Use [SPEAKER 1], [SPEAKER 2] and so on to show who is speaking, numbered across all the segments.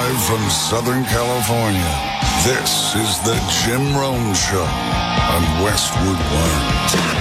[SPEAKER 1] Live from Southern California, this is the Jim Rome Show on Westwood One.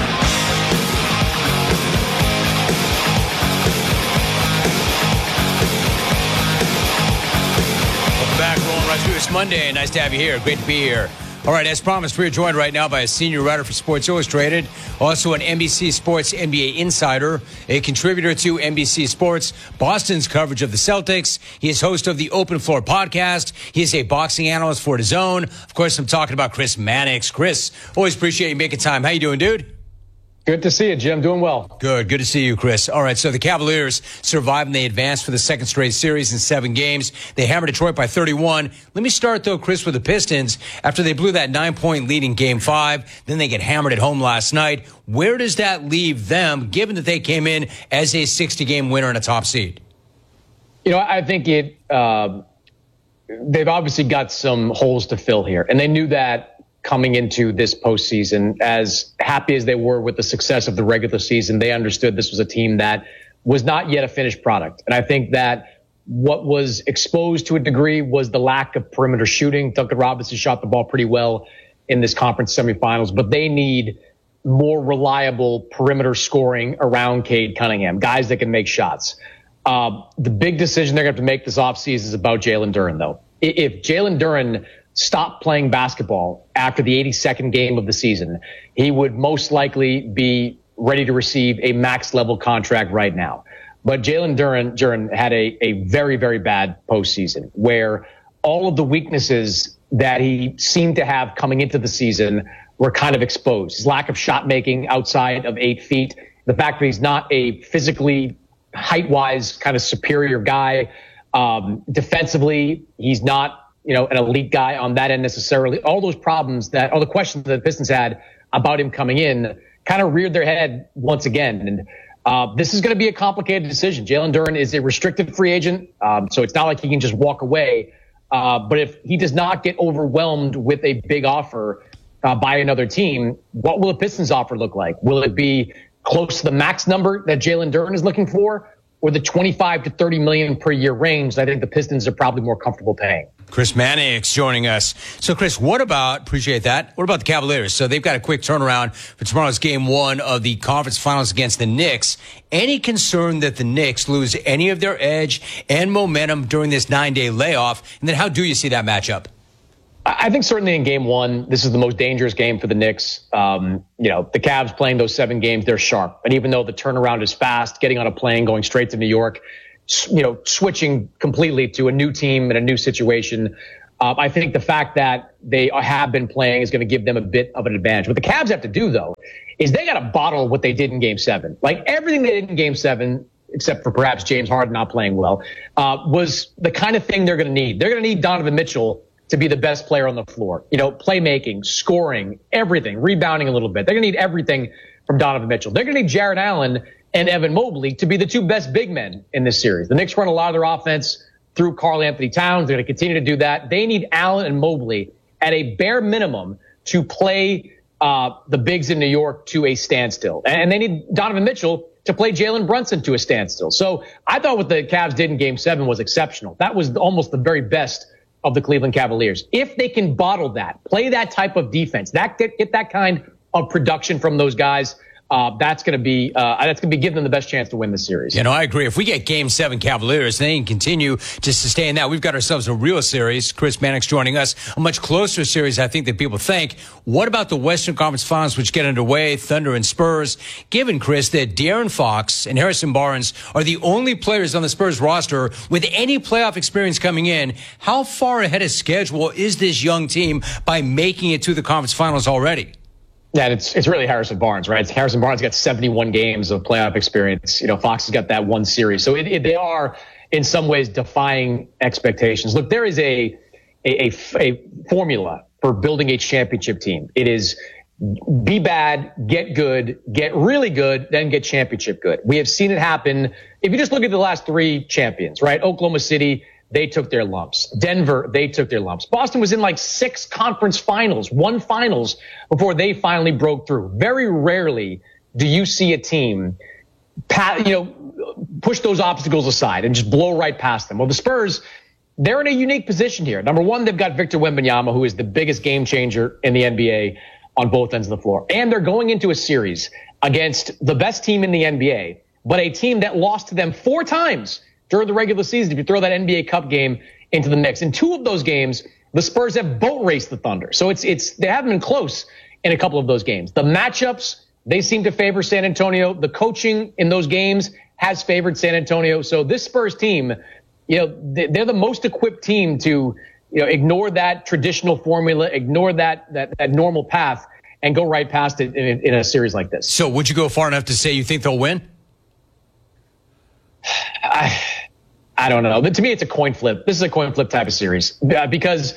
[SPEAKER 2] Back rolling right through this Monday. Nice to have you here. Great to be here. All right, as promised, we're joined right now by a senior writer for Sports Illustrated, also an NBC Sports NBA insider, a contributor to NBC Sports, Boston's coverage of the Celtics. He is host of the Open Floor podcast. He is a boxing analyst for DAZN. Of course, I'm talking about Chris Mannix. Chris, always appreciate you making time. How you doing, dude?
[SPEAKER 3] Good to see you, Jim. Doing well.
[SPEAKER 2] Good to see you, Chris. All right, so the Cavaliers survived and they advanced for the second straight series in 7 games. They hammered Detroit by 31. Let me start, though, Chris, with the Pistons. After they blew that 9-point lead in Game 5, then they get hammered at home last night. Where does that leave them, given that they came in as a 60-game winner and a top seed?
[SPEAKER 3] You know, I think they've obviously got some holes to fill here, and they knew that coming into this postseason. As happy as they were with the success of the regular season, they understood this was a team that was not yet a finished product. And I think that what was exposed to a degree was the lack of perimeter shooting. Duncan Robinson shot the ball pretty well in this conference semifinals, but they need more reliable perimeter scoring around Cade Cunningham, guys that can make shots. The big decision they're going to have to make this offseason is about Jalen Duren, though. If Jalen Duren stopped playing basketball after the 82nd game of the season, he would most likely be ready to receive a max level contract right now. But Jalen Duren had a very, very bad postseason where all of the weaknesses that he seemed to have coming into the season were kind of exposed. His lack of shot making outside of 8 feet, the fact that he's not a physically height-wise kind of superior guy. Defensively, he's not an elite guy on that end necessarily. All those problems all the questions that the Pistons had about him coming in kind of reared their head once again. And this is going to be a complicated decision. Jalen Duren is a restricted free agent, so it's not like he can just walk away. But if he does not get overwhelmed with a big offer by another team, what will the Pistons offer look like? Will it be close to the max number that Jalen Duren is looking for, or the 25 to 30 million per year range that I think the Pistons are probably more comfortable paying?
[SPEAKER 2] Chris Mannix joining us. So, Chris, appreciate that. What about the Cavaliers? So they've got a quick turnaround for tomorrow's Game 1 of the conference finals against the Knicks. Any concern that the Knicks lose any of their edge and momentum during this 9-day layoff? And then how do you see that matchup?
[SPEAKER 3] I think certainly in Game 1, this is the most dangerous game for the Knicks. The Cavs playing those 7 games, they're sharp. And even though the turnaround is fast, getting on a plane, going straight to New York, switching completely to a new team and a new situation. I think the fact that they have been playing is going to give them a bit of an advantage. What the Cavs have to do, though, is they got to bottle what they did in Game 7. Like everything they did in Game 7, except for perhaps James Harden not playing well, was the kind of thing they're going to need. They're going to need Donovan Mitchell to be the best player on the floor. Playmaking, scoring, everything, rebounding a little bit. They're going to need everything from Donovan Mitchell. They're going to need Jarrett Allen and Evan Mobley to be the 2 best big men in this series. The Knicks run a lot of their offense through Karl Anthony Towns. They're going to continue to do that. They need Allen and Mobley at a bare minimum to play the bigs in New York to a standstill. And they need Donovan Mitchell to play Jalen Brunson to a standstill. So I thought what the Cavs did in Game 7 was exceptional. That was almost the very best of the Cleveland Cavaliers. If they can bottle that, play that type of defense, get that kind of production from those guys, that's going to be giving them the best chance to win the series.
[SPEAKER 2] I agree. If we get Game 7 Cavaliers, they can continue to sustain that. We've got ourselves a real series. Chris Mannix joining us, a much closer series, I think, than people think. What about the Western Conference Finals, which get underway, Thunder and Spurs? Given, Chris, that De'Aaron Fox and Harrison Barnes are the only players on the Spurs roster with any playoff experience coming in, how far ahead of schedule is this young team by making it to the conference finals already?
[SPEAKER 3] Yeah, it's really Harrison Barnes, right? Harrison Barnes got 71 games of playoff experience. Fox has got that one series. So they are, in some ways, defying expectations. Look, there is a formula for building a championship team. It is be bad, get good, get really good, then get championship good. We have seen it happen. If you just look at the last 3 champions, right? Oklahoma City, they took their lumps. Denver, they took their lumps. Boston was in like 6 conference finals, 1 finals before they finally broke through. Very rarely do you see a team, push those obstacles aside and just blow right past them. Well, the Spurs, they're in a unique position here. Number one, they've got Victor Wembanyama, who is the biggest game changer in the NBA on both ends of the floor. And they're going into a series against the best team in the NBA, but a team that lost to them 4 times during the regular season, if you throw that NBA Cup game into the mix. In 2 of those games, the Spurs have boat raced the Thunder. So they haven't been close in a couple of those games. The matchups, they seem to favor San Antonio. The coaching in those games has favored San Antonio. So this Spurs team, they're the most equipped team to, ignore that traditional formula, ignore that normal path, and go right past it in a series like this.
[SPEAKER 2] So would you go far enough to say you think they'll win?
[SPEAKER 3] I don't know. To me, it's a coin flip. This is a coin flip type of series because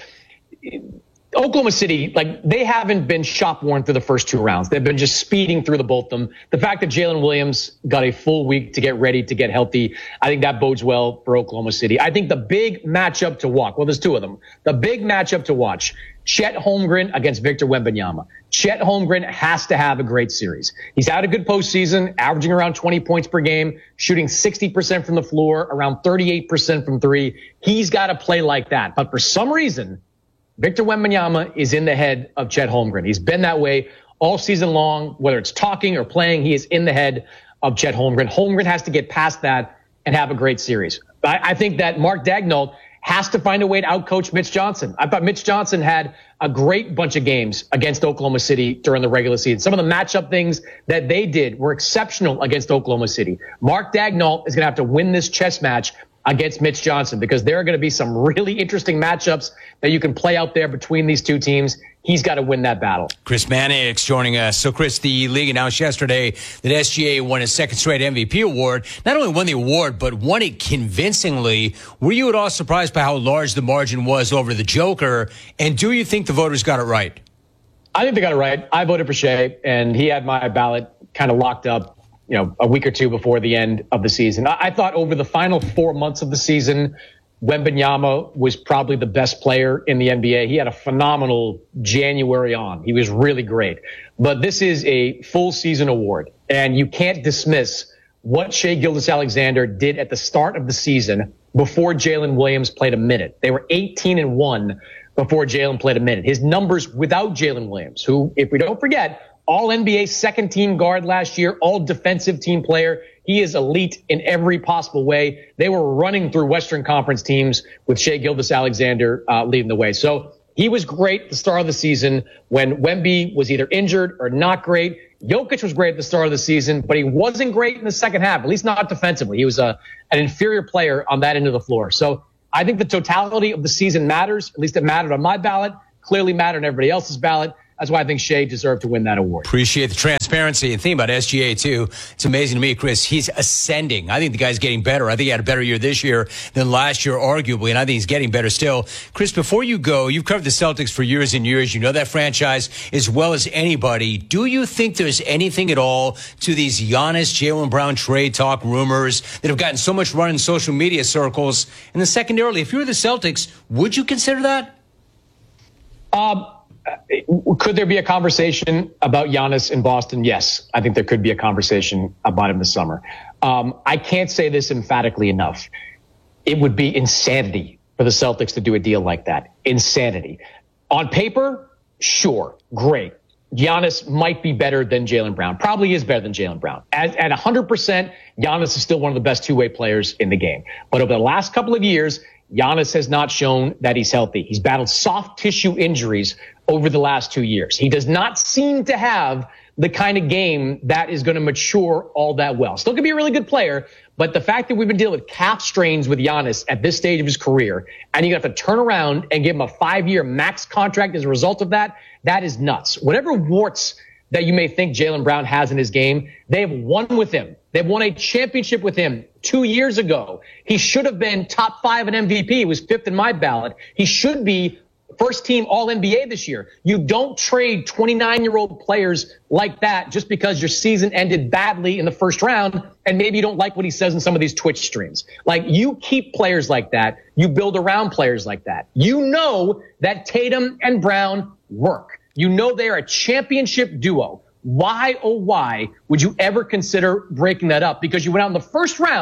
[SPEAKER 3] Oklahoma City, they haven't been shop worn through the first 2 rounds. They've been just speeding through both of them. The fact that Jalen Williams got a full week to get ready, to get healthy, I think that bodes well for Oklahoma City. I think the big matchup to watch, well, there's 2 of them. The big matchup to watch, Chet Holmgren against Victor Wembanyama. Chet Holmgren has to have a great series. He's had a good postseason, averaging around 20 points per game, shooting 60% from the floor, around 38% from 3. He's got to play like that. But for some reason, Victor Wembanyama is in the head of Chet Holmgren. He's been that way all season long, whether it's talking or playing. He is in the head of Chet Holmgren. Holmgren has to get past that and have a great series. I think that Mark Daigneault has to find a way to outcoach Mitch Johnson. I thought Mitch Johnson had a great bunch of games against Oklahoma City during the regular season. Some of the matchup things that they did were exceptional against Oklahoma City. Mark Daigneault is going to have to win this chess match against Mitch Johnson because there are going to be some really interesting matchups that you can play out there between these 2 teams. He's got to win that battle.
[SPEAKER 2] Chris Mannix joining us. So, Chris, the league announced yesterday that SGA won his 2nd straight MVP award. Not only won the award, but won it convincingly. Were you at all surprised by how large the margin was over the Joker? And do you think the voters got it right?
[SPEAKER 3] I think they got it right. I voted for Shea, and he had my ballot kind of locked up, a week or 2 before the end of the season. I thought over the final 4 months of the season, Wembanyama was probably the best player in the NBA. He had a phenomenal January on. He was really great. But this is a full season award, and you can't dismiss what Shai Gilgeous-Alexander did at the start of the season before Jalen Williams played a minute. They were 18-1 before Jalen played a minute. His numbers without Jalen Williams, who, if we don't forget, all NBA 2nd-team guard last year, all defensive team player. He is elite in every possible way. They were running through Western Conference teams with Shai Gilgeous-Alexander leading the way. So he was great at the start of the season when Wemby was either injured or not great. Jokic was great at the start of the season, but he wasn't great in the second half, at least not defensively. He was an inferior player on that end of the floor. So I think the totality of the season matters. At least it mattered on my ballot, clearly mattered on everybody else's ballot. That's why I think Shai deserved to win that award.
[SPEAKER 2] Appreciate the transparency and thing about SGA, too. It's amazing to me, Chris. He's ascending. I think the guy's getting better. I think he had a better year this year than last year, arguably, and I think he's getting better still. Chris, before you go, you've covered the Celtics for years and years. You know that franchise as well as anybody. Do you think there's anything at all to these Giannis, Jaylen Brown trade talk rumors that have gotten so much run in social media circles? And then secondarily, if you were the Celtics, would you consider that?
[SPEAKER 3] Could there be a conversation about Giannis in Boston? Yes, I think there could be a conversation about him this summer. I can't say this emphatically enough. It would be insanity for the Celtics to do a deal like that. Insanity. On paper, sure, great. Giannis might be better than Jaylen Brown. Probably is better than Jaylen Brown. At 100%, Giannis is still one of the best 2-way players in the game. But over the last couple of years, Giannis has not shown that he's healthy. He's battled soft tissue injuries over the last 2 years. He does not seem to have the kind of game that is going to mature all that well. Still could be a really good player, but the fact that we've been dealing with calf strains with Giannis at this stage of his career, and you have to turn around and give him a 5-year max contract as a result of that, that is nuts. Whatever warts that you may think Jaylen Brown has in his game, they have won with him. They've won a championship with him 2 years ago. He should have been top 5 in MVP. He was 5th in my ballot. He should be first team All-NBA this year. You don't trade 29-year-old players like that just because your season ended badly in the first round and maybe you don't like what he says in some of these Twitch streams. Like, you keep players like that. You build around players like that. You know that Tatum and Brown work. You know they are a championship duo. Why, oh why, would you ever consider breaking that up? Because you went out in the first round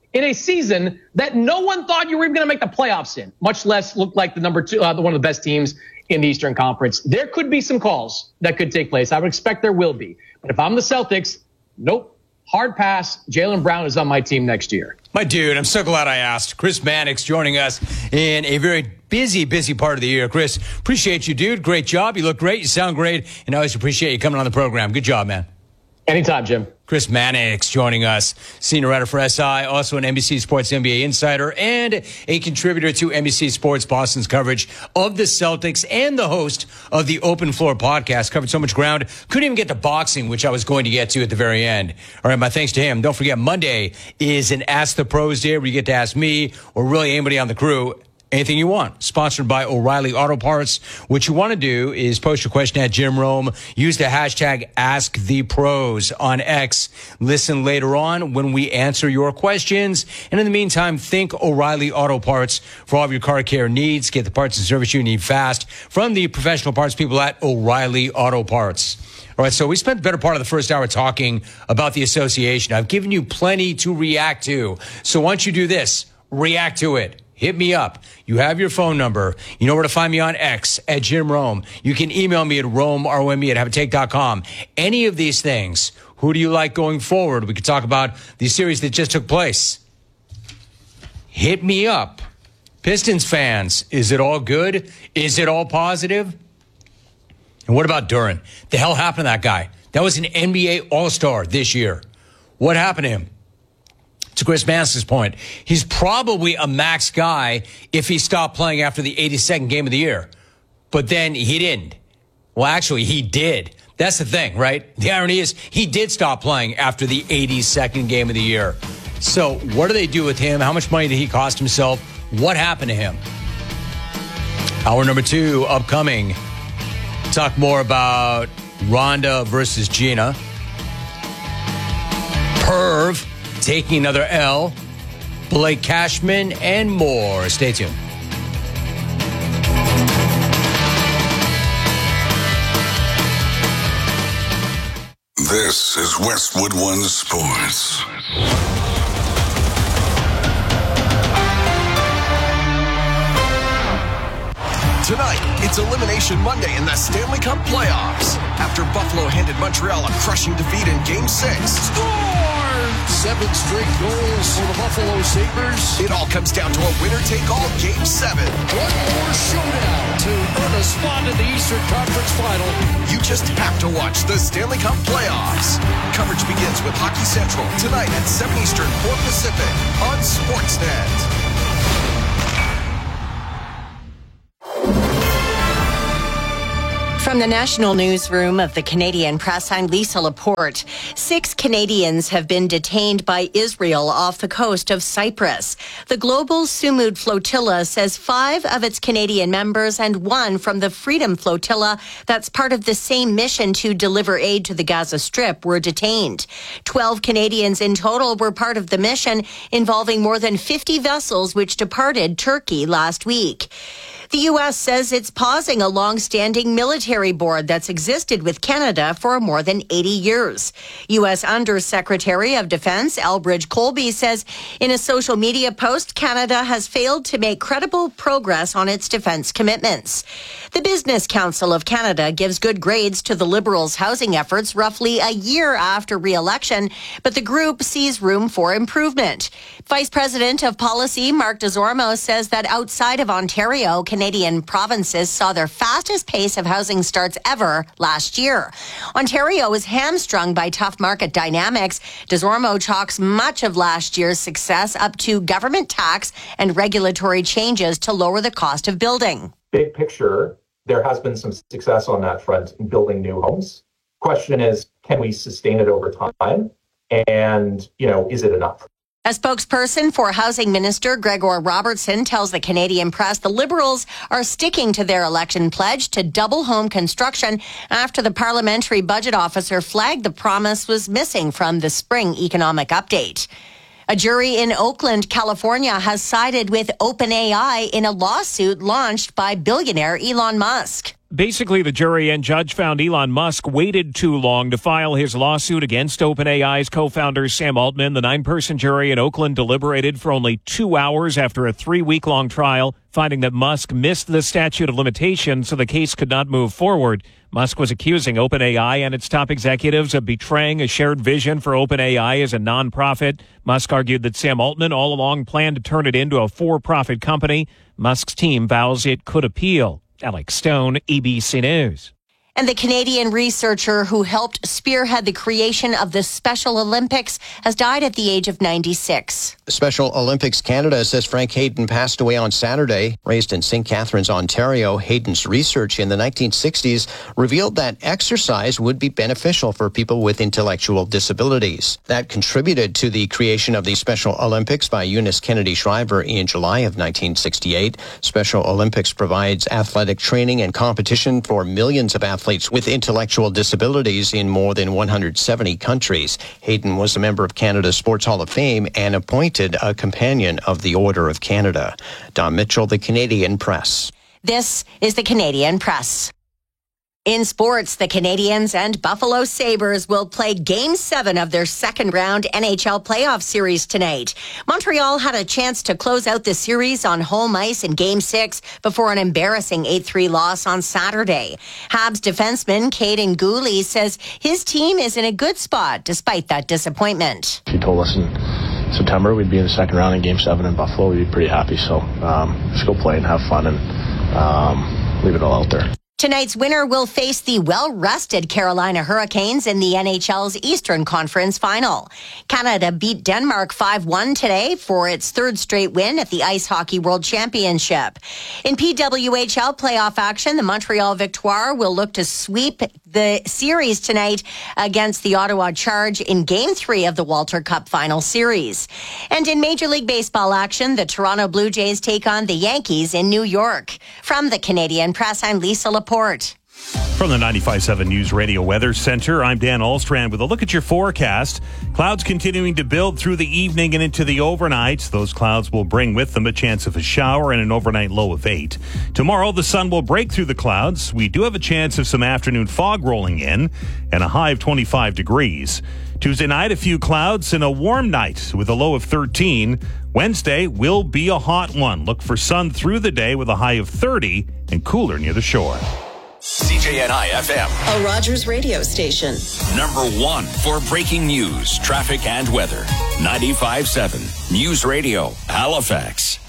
[SPEAKER 3] in a season that no one thought you were even going to make the playoffs in, much less look like the number two, one of the best teams in the Eastern Conference. There could be some calls that could take place. I would expect there will be. But if I'm the Celtics, nope. Hard pass. Jaylen Brown is on my team next year.
[SPEAKER 2] My dude, I'm so glad I asked. Chris Mannix joining us in a very busy part of the year. Chris, appreciate you, dude. Great job. You look great. You sound great. And I always appreciate you coming on the program. Good job, man.
[SPEAKER 3] Anytime, Jim.
[SPEAKER 2] Chris Mannix joining us, senior writer for SI, also an NBC Sports NBA insider, and a contributor to NBC Sports Boston's coverage of the Celtics and the host of the Open Floor podcast. Covered so much ground. Couldn't even get to boxing, which I was going to get to at the very end. All right, my thanks to him. Don't forget, Monday is an Ask the Pros day where you get to ask me or really anybody on the crew anything you want. Sponsored by O'Reilly Auto Parts. What you want to do is post your question at Jim Rome. Use the hashtag AskThePros on X. Listen later on when we answer your questions. And in the meantime, think O'Reilly Auto Parts for all of your car care needs. Get the parts and service you need fast from the professional parts people at O'Reilly Auto Parts. All right, so we spent the better part of the first hour talking about the association. I've given you plenty to react to. So why don't you do this? React to it. Hit me up. You have your phone number. You know where to find me on X at Jim Rome. You can email me at RomeROME@haveatake.com. Any of these things, who do you like going forward? We could talk about the series that just took place. Hit me up. Pistons fans, is it all good? Is it all positive? And what about Duren? The hell happened to that guy? That was an NBA All-Star this year. What happened to him? To Chris Mannix's point, he's probably a max guy if he stopped playing after the 82nd game of the year. But then he didn't. Well, actually, he did. That's the thing, right? The irony is he did stop playing after the 82nd game of the year. So what do they do with him? How much money did he cost himself? What happened to him? Hour number 2 upcoming. Talk more about Rhonda versus Gina. Perv taking another L, Blake Cashman, and more. Stay tuned.
[SPEAKER 1] This is Westwood One Sports.
[SPEAKER 4] Tonight, it's Elimination Monday in the Stanley Cup playoffs. After Buffalo handed Montreal a crushing defeat in Game 6.
[SPEAKER 5] Score! 7 straight goals for the Buffalo Sabres.
[SPEAKER 4] It all comes down to a winner-take-all Game 7.
[SPEAKER 5] One more showdown to earn a spot in the Eastern Conference Final.
[SPEAKER 4] You just have to watch the Stanley Cup playoffs. Coverage begins with Hockey Central tonight at 7 Eastern, 4 Pacific on Sportsnet.
[SPEAKER 6] From the national newsroom of the Canadian Press, I'm Lisa Laporte. 6 Canadians have been detained by Israel off the coast of Cyprus. The Global Sumud Flotilla says 5 of its Canadian members and 1 from the Freedom Flotilla, that's part of the same mission to deliver aid to the Gaza Strip, were detained. 12 Canadians in total were part of the mission, involving more than 50 vessels which departed Turkey last week. The U.S. says it's pausing a long-standing military board that's existed with Canada for more than 80 years. U.S. Undersecretary of Defense Elbridge Colby says in a social media post, Canada has failed to make credible progress on its defense commitments. The Business Council of Canada gives good grades to the Liberals' housing efforts roughly a year after re-election, but the group sees room for improvement. Vice President of Policy Mark Desormeaux says that outside of Ontario, Canadian provinces saw their fastest pace of housing starts ever last year. Ontario is hamstrung by tough market dynamics. Desormeaux chalks much of last year's success up to government tax and regulatory changes to lower the cost of building.
[SPEAKER 7] Big picture, there has been some success on that front in building new homes. Question is, can we sustain it over time? And, is it enough?
[SPEAKER 6] A spokesperson for Housing Minister Gregor Robertson tells the Canadian Press the Liberals are sticking to their election pledge to double home construction after the parliamentary budget officer flagged the promise was missing from the spring economic update. A jury in Oakland, California has sided with OpenAI in a lawsuit launched by billionaire Elon Musk.
[SPEAKER 8] Basically, the jury and judge found Elon Musk waited too long to file his lawsuit against OpenAI's co-founder Sam Altman. The 9-person jury in Oakland deliberated for only 2 hours after a 3-week-long trial, finding that Musk missed the statute of limitations, so the case could not move forward. Musk was accusing OpenAI and its top executives of betraying a shared vision for OpenAI as a nonprofit. Musk argued that Sam Altman all along planned to turn it into a for-profit company. Musk's team vows it could appeal. Alex Stone, ABC News.
[SPEAKER 6] And the Canadian researcher who helped spearhead the creation of the Special Olympics has died at the age of 96.
[SPEAKER 9] Special Olympics Canada says Frank Hayden passed away on Saturday. Raised in St. Catharines, Ontario, Hayden's research in the 1960s revealed that exercise would be beneficial for people with intellectual disabilities. That contributed to the creation of the Special Olympics by Eunice Kennedy Shriver in July of 1968. Special Olympics provides athletic training and competition for millions of athletes with intellectual disabilities in more than 170 countries. Hayden was a member of Canada's Sports Hall of Fame and appointed a companion of the Order of Canada. Don Mitchell, the Canadian Press.
[SPEAKER 6] This is the Canadian Press. In sports, the Canadiens and Buffalo Sabres will play Game 7 of their second-round NHL playoff series tonight. Montreal had a chance to close out the series on home ice in Game 6 before an embarrassing 8-3 loss on Saturday. Habs defenseman Caden Gooley says his team is in a good spot despite that disappointment.
[SPEAKER 10] If you told us in September we'd be in the second round in Game 7 in Buffalo, we'd be pretty happy. So just go play and have fun and leave it all out there.
[SPEAKER 6] Tonight's winner will face the well-rested Carolina Hurricanes in the NHL's Eastern Conference Final. Canada beat Denmark 5-1 today for its third straight win at the Ice Hockey World Championship. In PWHL playoff action, the Montreal Victoire will look to sweep the series tonight against the Ottawa Charge in Game 3 of the Walter Cup Final Series. And in Major League Baseball action, the Toronto Blue Jays take on the Yankees in New York. From the Canadian Press, I'm Lisa Laporte.
[SPEAKER 11] From the 95.7 News Radio Weather Center, I'm Dan Alstrand with a look at your forecast. Clouds continuing to build through the evening and into the overnight. Those clouds will bring with them a chance of a shower and an overnight low of 8. Tomorrow, the sun will break through the clouds. We do have a chance of some afternoon fog rolling in and a high of 25 degrees. Tuesday night, a few clouds and a warm night with a low of 13. Wednesday will be a hot one. Look for sun through the day with a high of 30 and cooler near the shore.
[SPEAKER 4] CJNI FM,
[SPEAKER 12] a Rogers radio station.
[SPEAKER 4] Number 1 for breaking news, traffic, and weather. 95.7 News Radio, Halifax.